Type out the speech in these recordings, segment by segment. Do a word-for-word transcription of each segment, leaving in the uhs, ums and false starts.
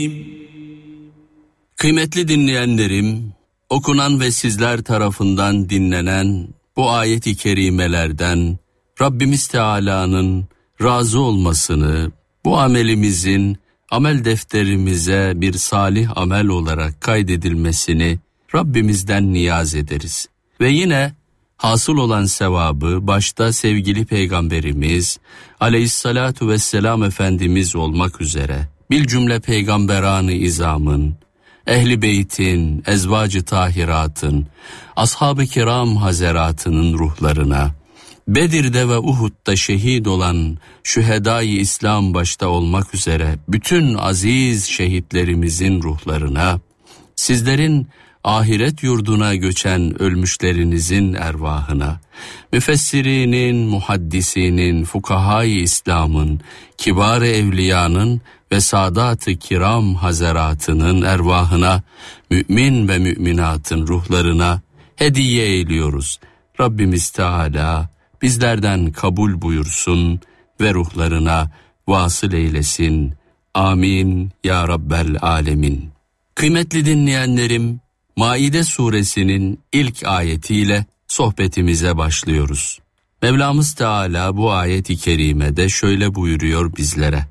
Kıymetli dinleyenlerim, okunan ve sizler tarafından dinlenen bu ayet-i kerimelerden Rabbimiz Teala'nın razı olmasını, bu amelimizin amel defterimize bir salih amel olarak kaydedilmesini Rabbimizden niyaz ederiz. Ve yine hasıl olan sevabı başta sevgili Peygamberimiz Aleyhissalatu vesselam Efendimiz olmak üzere bilcümle peygamberan-ı izamın, Ehl-i Beyt'in, Ezvacı Tahirat'ın, Ashab-ı Kiram Hazeratının ruhlarına, Bedir'de ve Uhud'da şehit olan şühedâ-i İslam başta olmak üzere bütün aziz şehitlerimizin ruhlarına, sizlerin ahiret yurduna göçen ölmüşlerinizin ervahına, müfessirinin, muhaddisinin, fukahâ-i İslam'ın, kibar-ı evliyanın ve sadat-ı kiram hazeratının ervahına, mümin ve müminatın ruhlarına hediye eyliyoruz. Rabbimiz Teala bizlerden kabul buyursun ve ruhlarına vasıl eylesin. Amin ya Rabbel alemin. Kıymetli dinleyenlerim, Maide suresinin ilk ayetiyle sohbetimize başlıyoruz. Mevlamız Teala bu ayet-i kerimede şöyle buyuruyor bizlere.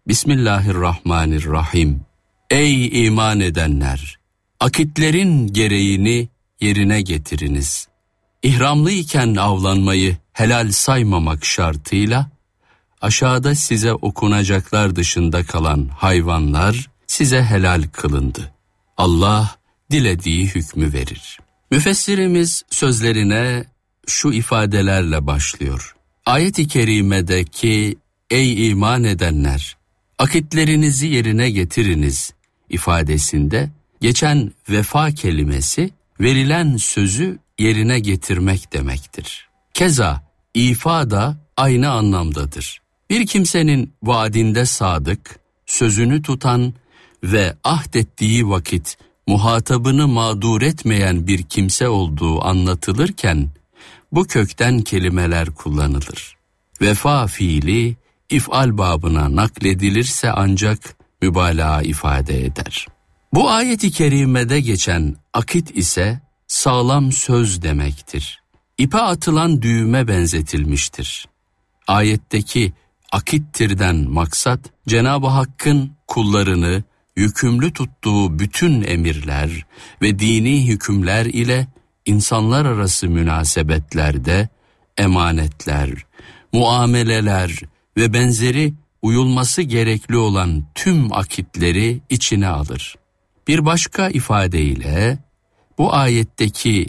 Bismillahirrahmanirrahim. Ey iman edenler! Akitlerin gereğini yerine getiriniz. İhramlıyken avlanmayı helal saymamak şartıyla, aşağıda size okunacaklar dışında kalan hayvanlar size helal kılındı. Allah dilediği hükmü verir. Müfessirimiz sözlerine şu ifadelerle başlıyor. Ayet-i kerimedeki ey iman edenler, akitlerinizi yerine getiriniz ifadesinde geçen vefa kelimesi verilen sözü yerine getirmek demektir. Keza ifa da aynı anlamdadır. Bir kimsenin vaadinde sadık, sözünü tutan ve ahdettiği vakit muhatabını mağdur etmeyen bir kimse olduğu anlatılırken bu kökten kelimeler kullanılır. Vefa fiili if'al babına nakledilirse ancak mübalağa ifade eder. Bu ayet-i kerimede geçen akit ise sağlam söz demektir. İpe atılan düğüme benzetilmiştir. Ayetteki akittirden maksat Cenab-ı Hakk'ın kullarını yükümlü tuttuğu bütün emirler ve dini hükümler ile insanlar arası münasebetlerde emanetler, muameleler ve benzeri uyulması gerekli olan tüm akitleri içine alır. Bir başka ifadeyle bu ayetteki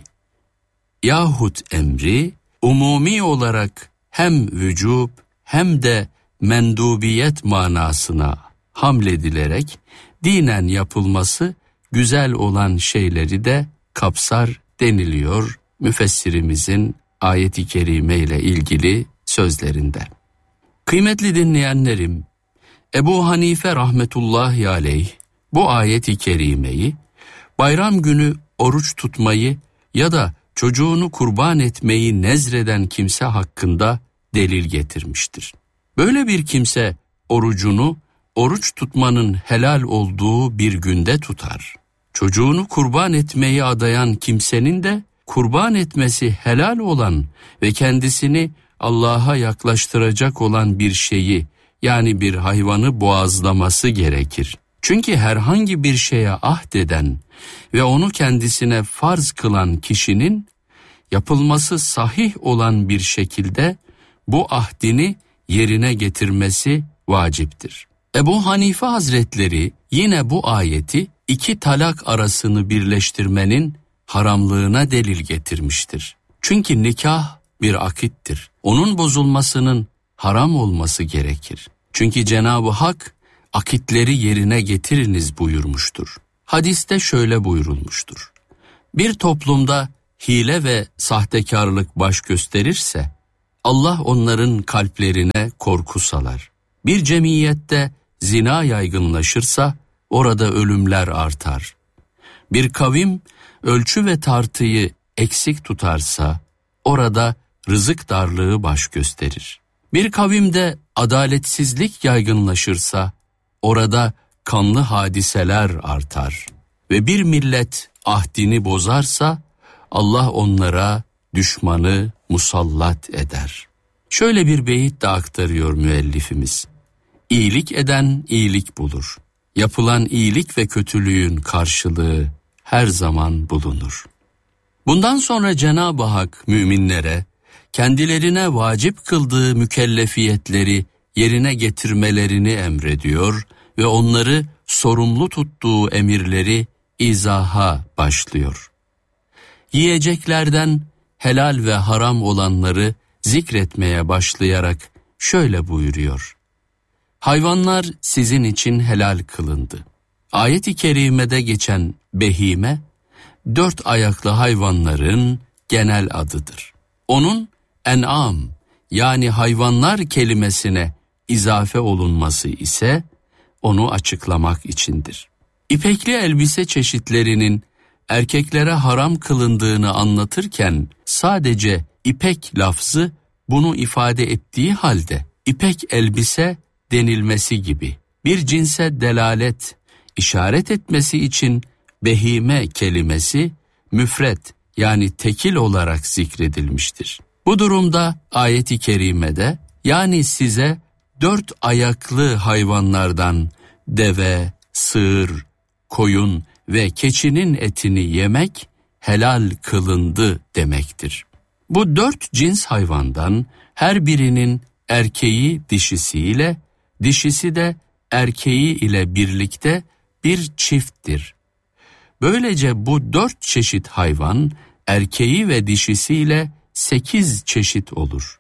yahut emri umumi olarak hem vücub hem de mendubiyet manasına hamledilerek dinen yapılması güzel olan şeyleri de kapsar deniliyor müfessirimizin ayet-i kerime ile ilgili sözlerinde. Kıymetli dinleyenlerim, Ebu Hanife rahmetullahi aleyh bu ayet-i kerimeyi bayram günü oruç tutmayı ya da çocuğunu kurban etmeyi nezreden kimse hakkında delil getirmiştir. Böyle bir kimse orucunu oruç tutmanın helal olduğu bir günde tutar. Çocuğunu kurban etmeyi adayan kimsenin de kurban etmesi helal olan ve kendisini Allah'a yaklaştıracak olan bir şeyi, yani bir hayvanı boğazlaması gerekir. Çünkü herhangi bir şeye ahdeden ve onu kendisine farz kılan kişinin yapılması sahih olan bir şekilde bu ahdini yerine getirmesi vaciptir. Ebu Hanife Hazretleri yine bu ayeti iki talak arasını birleştirmenin haramlığına delil getirmiştir. Çünkü nikah bir akittir. Onun bozulmasının haram olması gerekir. Çünkü Cenab-ı Hak akitleri yerine getiriniz buyurmuştur. Hadiste şöyle buyurulmuştur. Bir toplumda hile ve sahtekarlık baş gösterirse Allah onların kalplerine korku salar. Bir cemiyette zina yaygınlaşırsa orada ölümler artar. Bir kavim ölçü ve tartıyı eksik tutarsa orada rızık darlığı baş gösterir. Bir kavimde adaletsizlik yaygınlaşırsa orada kanlı hadiseler artar. Ve bir millet ahdini bozarsa Allah onlara düşmanı musallat eder. Şöyle bir beyit de aktarıyor müellifimiz. İyilik eden iyilik bulur. Yapılan iyilik ve kötülüğün karşılığı her zaman bulunur. Bundan sonra Cenab-ı Hak müminlere kendilerine vacip kıldığı mükellefiyetleri yerine getirmelerini emrediyor ve onları sorumlu tuttuğu emirleri izaha başlıyor. Yiyeceklerden helal ve haram olanları zikretmeye başlayarak şöyle buyuruyor. Hayvanlar sizin için helal kılındı. Ayet-i kerimede geçen behime, dört ayaklı hayvanların genel adıdır. Onun en'am yani hayvanlar kelimesine izafe olunması ise onu açıklamak içindir. İpekli elbise çeşitlerinin erkeklere haram kılındığını anlatırken sadece ipek lafzı bunu ifade ettiği halde ipek elbise denilmesi gibi bir cinse delalet, işaret etmesi için behime kelimesi müfret yani tekil olarak zikredilmiştir. Bu durumda ayet-i kerimede yani size dört ayaklı hayvanlardan deve, sığır, koyun ve keçinin etini yemek helal kılındı demektir. Bu dört cins hayvandan her birinin erkeği dişisiyle, dişisi de erkeği ile birlikte bir çifttir. Böylece bu dört çeşit hayvan erkeği ve dişisiyle sekiz çeşit olur.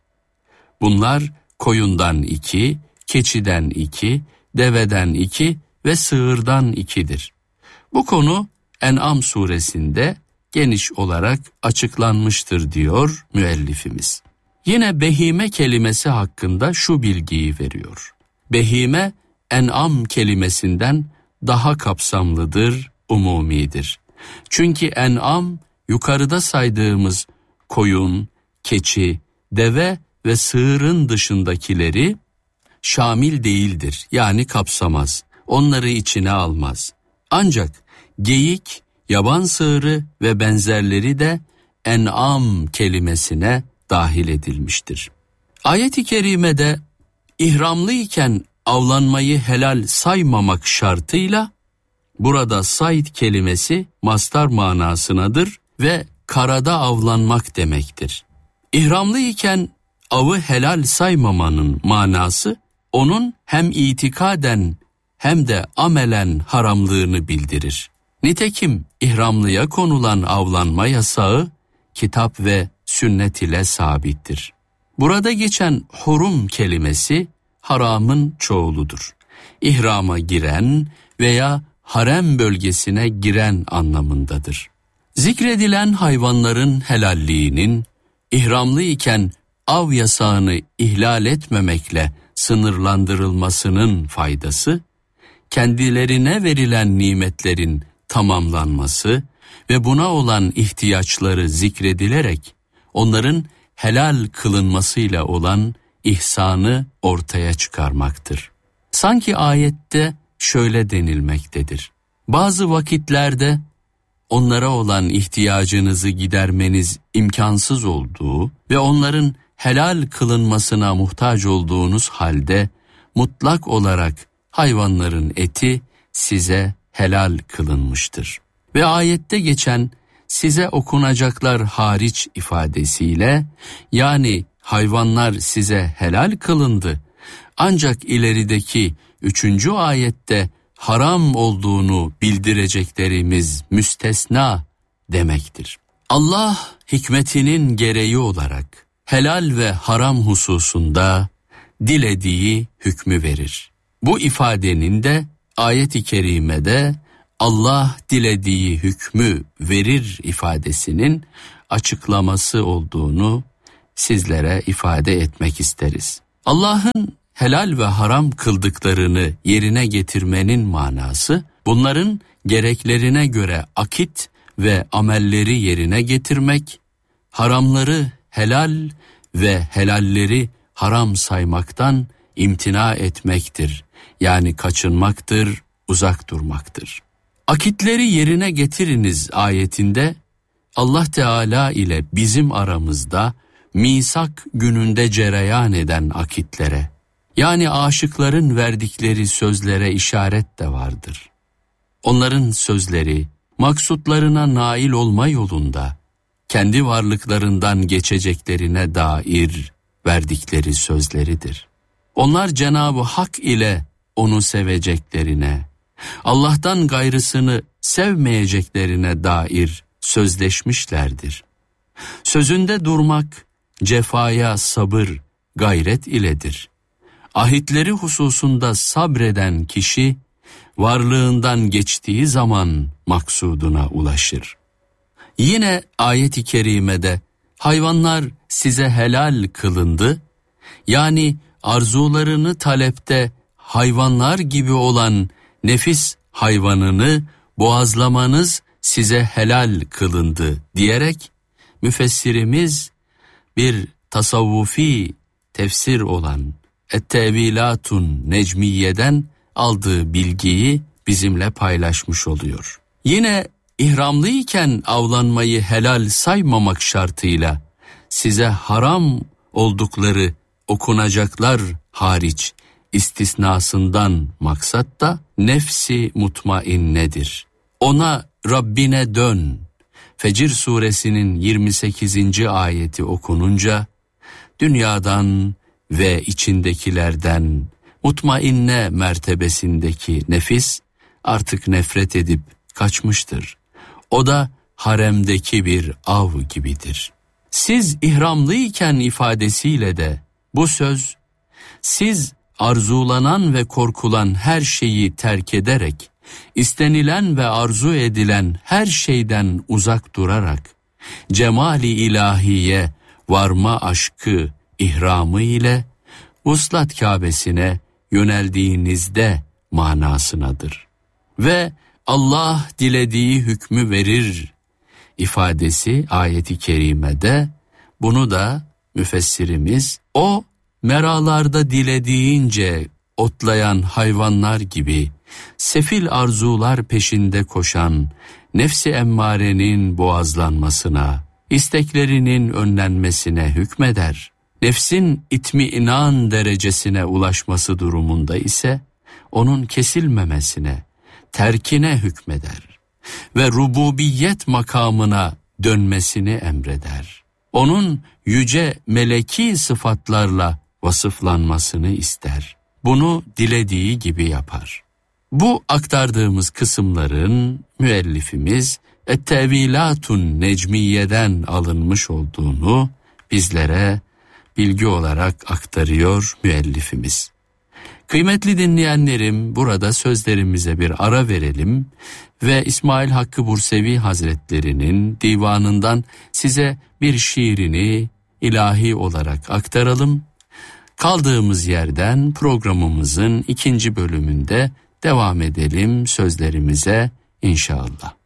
Bunlar koyundan iki, keçiden iki, deveden iki ve sığırdan ikidir. Bu konu En'am suresinde geniş olarak açıklanmıştır diyor müellifimiz. Yine behime kelimesi hakkında şu bilgiyi veriyor. Behime en'am kelimesinden daha kapsamlıdır, umumidir. Çünkü en'am yukarıda saydığımız koyun, keçi, deve ve sığırın dışındakileri şamil değildir. Yani kapsamaz. Onları içine almaz. Ancak geyik, yaban sığırı ve benzerleri de en'am kelimesine dahil edilmiştir. Ayet-i kerimede ihramlıyken avlanmayı helal saymamak şartıyla burada sayd kelimesi mastar manasınadır ve karada avlanmak demektir. İhramlıyken avı helal saymamanın manası onun hem itikaden hem de amelen haramlığını bildirir. Nitekim ihramlıya konulan avlanma yasağı kitap ve sünnet ile sabittir. Burada geçen hurum kelimesi haramın çoğuludur. İhrama giren veya harem bölgesine giren anlamındadır. Zikredilen hayvanların helalliğinin ihramlı iken av yasağını ihlal etmemekle sınırlandırılmasının faydası, kendilerine verilen nimetlerin tamamlanması ve buna olan ihtiyaçları zikredilerek onların helal kılınmasıyla olan ihsanı ortaya çıkarmaktır. Sanki ayette şöyle denilmektedir. Bazı vakitlerde onlara olan ihtiyacınızı gidermeniz imkansız olduğu ve onların helal kılınmasına muhtaç olduğunuz halde mutlak olarak hayvanların eti size helal kılınmıştır. Ve ayette geçen size okunacaklar hariç ifadesiyle yani hayvanlar size helal kılındı ancak ilerideki üçüncü ayette haram olduğunu bildireceklerimiz müstesna demektir. Allah hikmetinin gereği olarak helal ve haram hususunda dilediği hükmü verir. Bu ifadenin de ayet-i kerimede Allah dilediği hükmü verir ifadesinin açıklaması olduğunu sizlere ifade etmek isteriz. Allah'ın helal ve haram kıldıklarını yerine getirmenin manası, bunların gereklerine göre akit ve amelleri yerine getirmek, haramları helal ve helalleri haram saymaktan imtina etmektir. Yani kaçınmaktır, uzak durmaktır. Akitleri yerine getiriniz ayetinde Allah Teala ile bizim aramızda misak gününde cereyan eden akitlere, yani aşıkların verdikleri sözlere işaret de vardır. Onların sözleri maksutlarına nail olma yolunda kendi varlıklarından geçeceklerine dair verdikleri sözleridir. Onlar Cenab-ı Hak ile onu seveceklerine, Allah'tan gayrısını sevmeyeceklerine dair sözleşmişlerdir. Sözünde durmak, cefaya sabır, gayret iledir. Ahitleri hususunda sabreden kişi, varlığından geçtiği zaman maksuduna ulaşır. Yine ayet-i kerimede hayvanlar size helal kılındı, yani arzularını talepte hayvanlar gibi olan nefis hayvanını boğazlamanız size helal kılındı diyerek müfessirimiz bir tasavvufi tefsir olan Et-Tevilatun Necmiye'den aldığı bilgiyi bizimle paylaşmış oluyor. Yine ihramlıyken avlanmayı helal saymamak şartıyla size haram oldukları okunacaklar hariç istisnasından maksat da nefsi mutmainnedir. Ona Rabbine dön. Fecir suresinin yirmi sekizinci ayeti okununca dünyadan ve içindekilerden mutmainne mertebesindeki nefis artık nefret edip kaçmıştır. O da haremdeki bir av gibidir. Siz ihramlıyken ifadesiyle de bu söz, siz arzulanan ve korkulan her şeyi terk ederek, istenilen ve arzu edilen her şeyden uzak durarak, cemali ilahiye varma aşkı, ihramı ile Vuslat Kâbesine yöneldiğinizde manasınadır. Ve Allah dilediği hükmü verir ifadesi ayeti kerimede, bunu da müfessirimiz o meralarda dilediğince otlayan hayvanlar gibi sefil arzular peşinde koşan nefsi emmarenin boğazlanmasına, isteklerinin önlenmesine hükmeder. Nefsin itmiinan derecesine ulaşması durumunda ise onun kesilmemesine, terkine hükmeder ve rububiyet makamına dönmesini emreder. Onun yüce meleki sıfatlarla vasıflanmasını ister. Bunu dilediği gibi yapar. Bu aktardığımız kısımların müellifimiz Et-Tevilatun Necmiye'den alınmış olduğunu bizlere bilgi olarak aktarıyor müellifimiz. Kıymetli dinleyenlerim, burada sözlerimize bir ara verelim ve İsmail Hakkı Bursevi Hazretleri'nin divanından size bir şiirini ilahi olarak aktaralım. Kaldığımız yerden programımızın ikinci bölümünde devam edelim sözlerimize inşallah.